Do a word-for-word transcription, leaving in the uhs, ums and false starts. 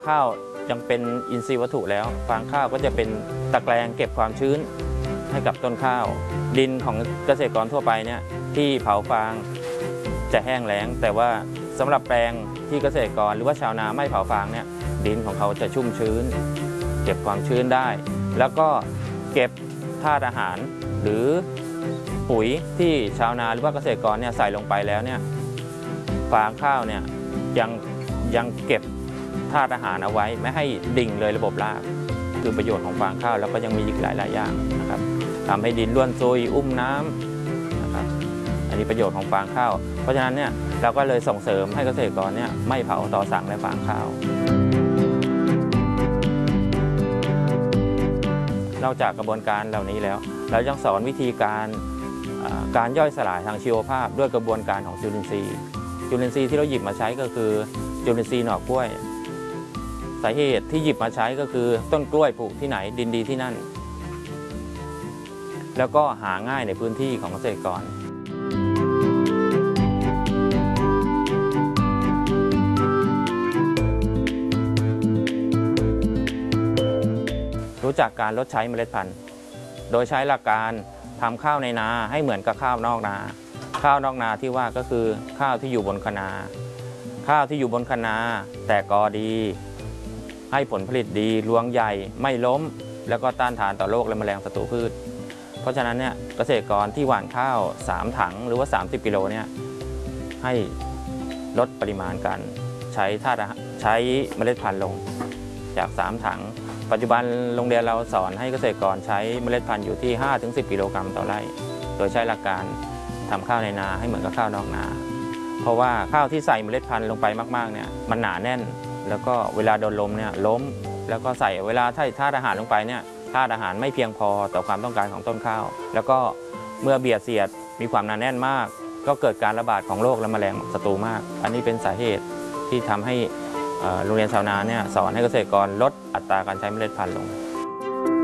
ข้าวยังเป็นอินทรีย์วัตถุแล้วฟางข้าวก็จะเป็นตะแกรงเก็บความชื้นให้กับต้นข้าวดินของเกษตรกรทั่วไปเนี่ยที่เผาฟางจะแห้งแล้งแต่ว่าสำหรับแปลงที่เกษตรกรหรือว่าชาวนาไม่เผาฟางเนี่ยดินของเขาจะชุ่มชื้นเก็บความชื้นได้แล้วก็เก็บธาตุอาหารหรือปุ๋ยที่ชาวนาหรือว่าเกษตรกรเนี่ยใส่ลงไปแล้วเนี่ยฟางข้าวเนี่ยยังยังเก็บธาตุอาหารเอาไว้ไม่ให้ดิ่งเลยระบบรากคือประโยชน์ของฟางข้าวแล้วก็ยังมีอีกหลายๆอย่างนะครับทำให้ดินร่วนซุยอุ้มน้ำนะครับอันนี้ประโยชน์ของฟางข้าวเพราะฉะนั้นเนี่ยเราก็เลยส่งเสริมให้เกษตรกรเนี่ยไม่เผาต่อสั่งและฟางข้าวนอกจากกระบวนการเหล่านี้แล้วเรายังสอนวิธีการการย่อยสลายทางชีวภาพด้วยกระบวนการของจุลินทรีย์จุลินทรีย์ที่เราหยิบมาใช้ก็คือจุลินทรีย์หน่อกล้วยสาเหตุที่หยิบมาใช้ก็คือต้นกล้วยปลูกที่ไหนดินดีที่นั่นแล้วก็หาง่ายในพื้นที่ของเกษตรกรรู้จักการลดใช้เมล็ดพันธุ์โดยใช้หลักการทำข้าวในนาให้เหมือนกับข้าวนอกนาข้าวนอกนาที่ว่าก็คือข้าวที่อยู่บนคะนาข้าวที่อยู่บนคะนาแต่กอดีให้ผลผลิตดีรวงใหญ่ไม่ล้มแล้วก็ต้านทานต่อโรคและแมลงศัตรูพืชเพราะฉะนั้นเนี่ยเกษตรกรที่หว่านข้าวสามถังหรือว่าสามสิบกิโลเนี่ยให้ลดปริมาณการใช้ธาตุใช้เมล็ดพันธุ์ลงจากสามถังปัจจุบันโรงเรียนเราสอนให้เกษตรกรใช้เมล็ดพันธุ์อยู่ที่ ห้าถึงสิบ กิโลกรัมต่อไร่โดยใช้หลักการทำข้าวในนาให้เหมือนกับข้าวนอกนาเพราะว่าข้าวที่ใส่เมล็ดพันธุ์ลงไปมากๆเนี่ยมันหนาแน่นแล้วก็เวลาโดนลมเนี่ยล้มแล้วก็ใส่เวลาถ้าธาตุอาหารลงไปเนี่ยธาตุอาหารไม่เพียงพอต่อความต้องการของต้นข้าวแล้วก็เมื่อเบียดเสียดมีความหนาแน่นมากก็เกิดการระบาดของโรคและแมลงศัตรูมากอันนี้เป็นสาเหตุที่ทำให้โรงเรียนชาวนาเนี่ยสอนให้เกษตรกรลดอัตราการใช้เมล็ดพันธุ์ลง